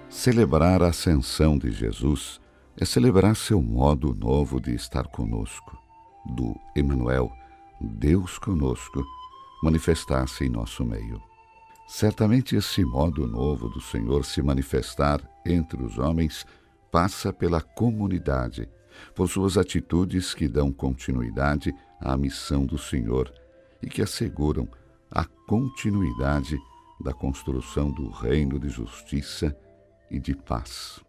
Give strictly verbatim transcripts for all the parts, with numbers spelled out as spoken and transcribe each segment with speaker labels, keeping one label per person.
Speaker 1: Celebrar a ascensão de Jesus é celebrar seu modo novo de estar conosco, do Emanuel, Deus conosco, manifestar-se em nosso meio. Certamente esse modo novo do Senhor se manifestar entre os homens passa pela comunidade, por suas atitudes que dão continuidade à missão do Senhor e que asseguram a continuidade da construção do reino de justiça e de paz.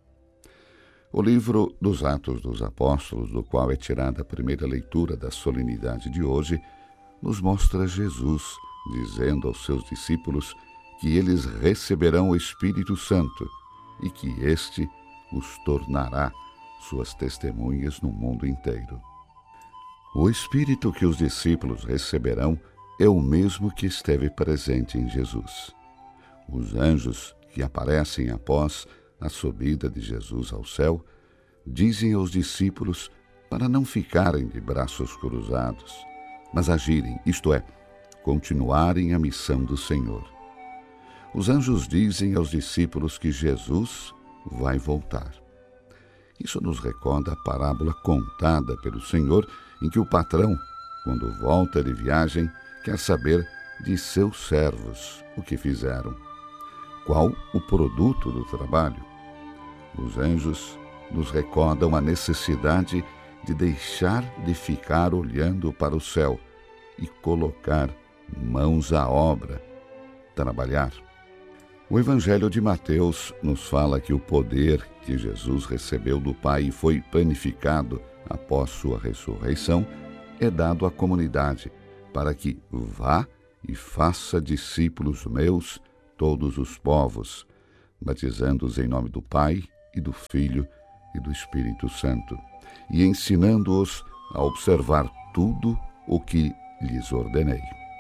Speaker 1: O livro dos Atos dos Apóstolos, do qual é tirada a primeira leitura da solenidade de hoje, nos mostra Jesus dizendo aos seus discípulos que eles receberão o Espírito Santo e que este os tornará suas testemunhas no mundo inteiro. O Espírito que os discípulos receberão é o mesmo que esteve presente em Jesus. Os anjos que aparecem após a subida de Jesus ao céu dizem aos discípulos para não ficarem de braços cruzados, mas agirem, isto é, continuarem a missão do Senhor. Os anjos dizem aos discípulos que Jesus vai voltar. Isso nos recorda a parábola contada pelo Senhor em que o patrão, quando volta de viagem, quer saber de seus servos o que fizeram. Qual o produto do trabalho? Os anjos nos recordam a necessidade de deixar de ficar olhando para o céu e colocar mãos à obra, trabalhar. O Evangelho de Mateus nos fala que o poder que Jesus recebeu do Pai e foi planificado após sua ressurreição é dado à comunidade, para que vá e faça discípulos meus todos os povos, batizando-os em nome do Pai e do Filho e do Espírito Santo, e ensinando-os a observar tudo o que lhes ordenei.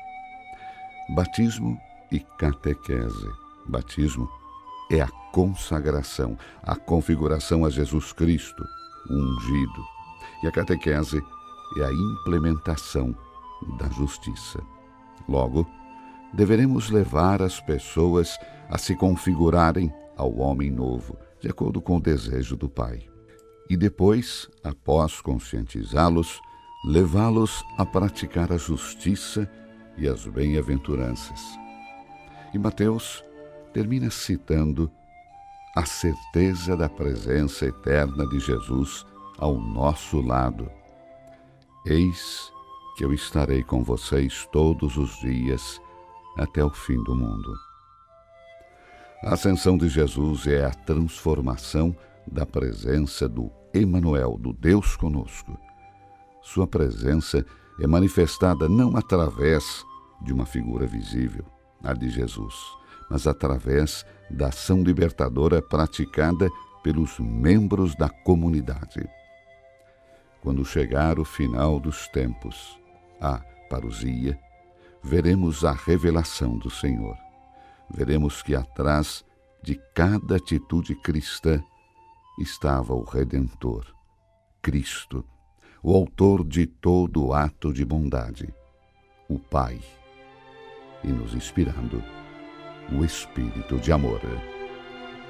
Speaker 1: Batismo e catequese. Batismo é a consagração, a configuração a Jesus Cristo, o ungido, e a catequese é a implementação da justiça. Logo, deveremos levar as pessoas a se configurarem ao homem novo, de acordo com o desejo do Pai. E depois, após conscientizá-los, levá-los a praticar a justiça e as bem-aventuranças. E Mateus termina citando a certeza da presença eterna de Jesus ao nosso lado. Eis que eu estarei com vocês todos os dias até o fim do mundo. A ascensão de Jesus é a transformação da presença do Emanuel, do Deus conosco. Sua presença é manifestada não através de uma figura visível, a de Jesus, mas através da ação libertadora praticada pelos membros da comunidade. Quando chegar o final dos tempos, a parousia, veremos a revelação do Senhor. Veremos que atrás de cada atitude cristã estava o Redentor, Cristo, o autor de todo ato de bondade, o Pai, e nos inspirando o Espírito de amor.